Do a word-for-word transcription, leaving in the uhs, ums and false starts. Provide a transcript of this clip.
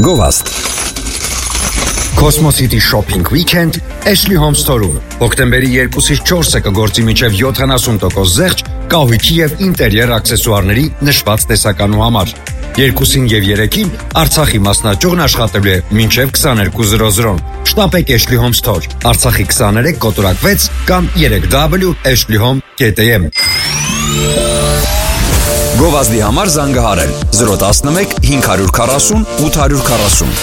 Գովաստ Cosmos City Shopping Weekend Ashley Home Store-ում հոկտեմբերի երկուսից չորսը կգործի մինչև յոթանասուն տոկոս զեղչ կահույքի և ինտերիեր աքսեսուարների նշված տեսականու համար։ Երկուսին և երեքին Արցախի մասնաճյուղն աշխատելու է մինչև քսաներկու զրո զրո։ Շտապեք Ashley Home Store, Արցախի քսաներեք կոտորակ վեց կամ երեք w ashley home dot k m Գովազդի համար զանգահարել զրո տասնմեկ հինգ քառ ութ ութ քառ